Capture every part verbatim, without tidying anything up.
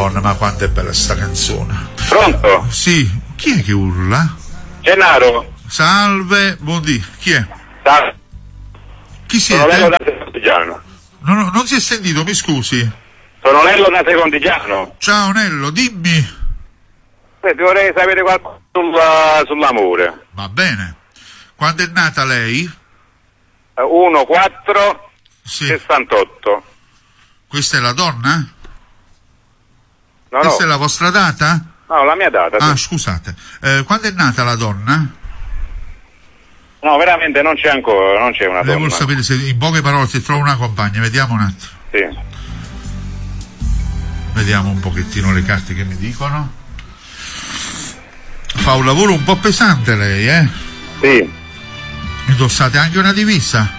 Madonna, ma quanto è bella sta canzone. Pronto? Sì, chi è che urla? Gennaro. Salve, buondì, chi è? Salve. Chi siete? Sono Lello da Secondigiano. No, no, non si è sentito, mi scusi. Sono Lello da Secondigiano. Ciao Nello, dimmi. Senti, vorrei sapere qualcosa sulla, sull'amore. Va bene. Quando è nata lei? uno quattro Sì. sessantotto. Questa è la donna? No, Questa no. è la vostra data? No, la mia data. Ah, Sì. scusate. Eh, quando è nata la donna? No, veramente non c'è ancora, non c'è una Devo donna. sapere se in poche parole se trovo una compagna. Vediamo un attimo. Sì. Vediamo un pochettino le carte che mi dicono. Fa un lavoro un po' pesante lei, eh? Sì. Indossate anche una divisa?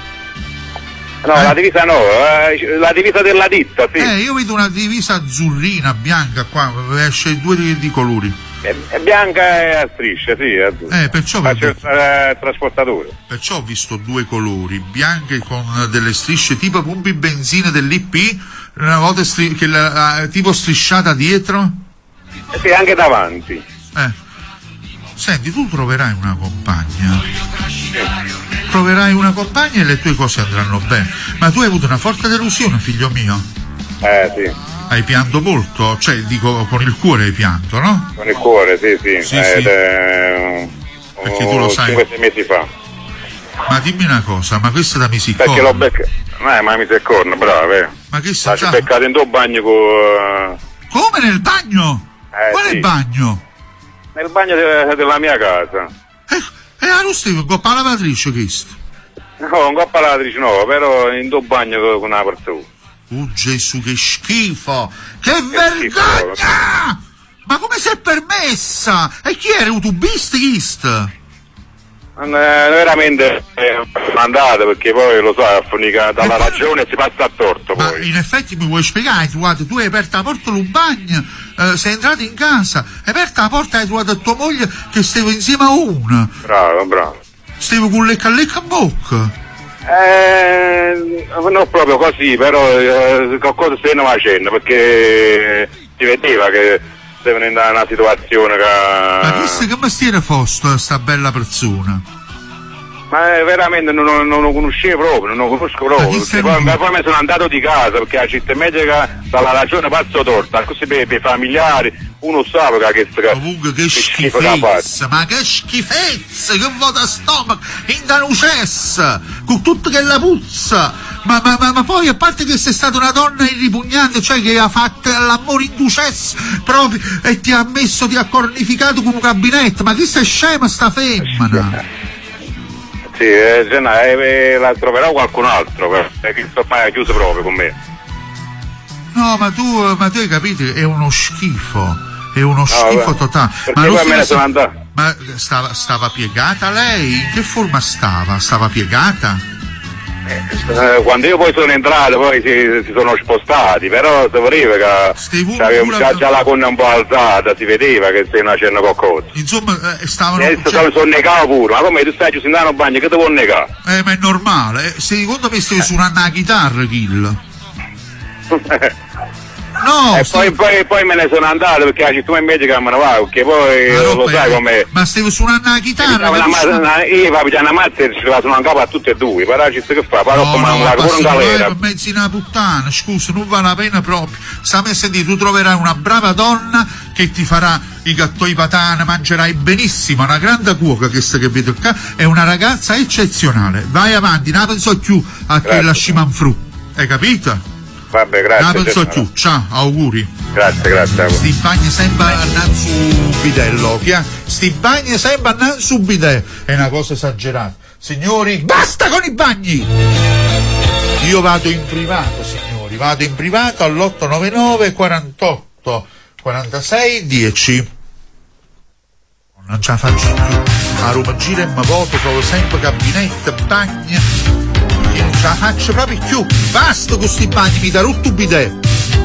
No, Eh? la divisa no, eh, la divisa della ditta, sì. Eh, io vedo una divisa azzurrina, bianca qua, esce due di, di colori. È, è bianca e a strisce, sì. È azzurra. Eh, perciò, Faccio il tra- trasportatore. perciò ho visto due colori, bianche con delle strisce tipo pompi benzina dell'I P, una volta stri- che la, tipo strisciata dietro. Eh, sì, anche davanti. Eh. Senti, tu troverai una compagna. Troverai una compagna e le tue cose andranno bene. Ma tu hai avuto una forte delusione, figlio mio. Eh, sì. Hai pianto molto? Cioè, dico, con il cuore hai pianto, no? Con il cuore, sì, sì. Sì, eh, sì. eh, Perché tu lo sai. cinque sei mesi fa. Ma dimmi una cosa, ma questa da misiccorno? Perché l'ho beccato. Eh, ma mi sei corno, bravo, eh. Ma che Ma sta ci ho beccato in due bagni con. Come nel bagno? Eh, Quale sì. bagno? Nel bagno de- della mia casa. Eh, eh, non stai con la lavatrice questo? No, un coppa lavatrice no, però in due bagni con una persona. Oh Gesù, che schifo! Che, Che vergogna! schifo. Ma come si è permessa? E chi era? Un tubista chist? Eh, veramente eh, andate perché poi lo so, affonica dalla E poi- ragione e si passa a torto Ma poi. in effetti mi vuoi spiegare? Tu, guarda, tu hai aperto la porta del bagno, eh, sei entrato in casa, hai aperto la porta e hai trovato tua moglie che stava insieme a una. Bravo, bravo. Stavo con lecca lecca a bocca. Eh, non proprio così, però eh, qualcosa stiamo facendo perché si vedeva che stavano in una situazione Ma che. chissà che mestiere fosse sta bella persona? Ma eh, veramente non, non, non lo conoscevo proprio, non lo conosco proprio. Ma chi Perché sei poi, tu? poi mi sono andato di casa perché la città medica dalla ragione pazzo torta, così per, per i familiari uno sa che che Comunque che schifo che ha fatto. schifezza, ma che schifezza, che vuota a stomaco, in da nucessa, con tutto che la puzza, ma, ma, ma, ma poi a parte che sei stata una donna irripugnante, cioè che ha fatto l'amore in ducessa proprio e ti ha messo, ti ha cornificato con un gabinetto, ma chi sei scema sta femmina? Sì, eh, Genna, eh, la troverò qualcun altro, perché ormai è chiuso proprio con me. No, ma tu, ma tu hai capito, è uno schifo, è uno schifo beh, totale. perché Ma, non poi me ne si- sono andato. ma stava, stava piegata lei? In che forma stava? Stava piegata? Eh, quando io poi sono entrato poi si, si sono spostati, però si vedeva che Stevo c'avevo pure- già, già la gonna un po' alzata, si vedeva che stai facendo qualcosa. Insomma, eh, stavano... E adesso cioè- sono, sono negato pure, ma come tu stai chiuso in un bagno, che ti vuoi negare? Eh, ma è normale. eh, Secondo me stai su una, una chitarra, Kill. No, e stai- poi, poi, poi me ne sono andato perché la città medica me ne va, perché poi ma lo roba sai è- com'è. Ma stai su una, una chitarra? Una, capisci? una, una, io va a pigliare una mazza e ci la sono in capo a tutte e due, però ci sta che fa, però No, come no, una ma pure un basta galera. per mezzi una puttana, scusa, non vale la pena proprio. Stammi a sentire, tu troverai una brava donna che ti farà i gattoi patana, mangerai benissimo, una grande cuoca che sta che vedo qua, è una ragazza eccezionale. Vai avanti, non la penso più a che Grazie. la scimanfru, hai capito? Vabbè, Non la grazie. penso Gennaro. più, ciao, auguri. Grazie, grazie. Sti bagni sempre andando su bidello, che ha- sti bagni sempre andando su bidello, è una cosa esagerata. Signori, basta con i bagni! Io vado in privato, signori, vado in privato all'otto nove nove quarantotto quarantasei dieci. Non ce la faccio più. A Roma gira e mi voto, trovo sempre gabinetto, bagni. Io non ce la faccio proprio più. Basta con sti bagni, mi da rotto bidello.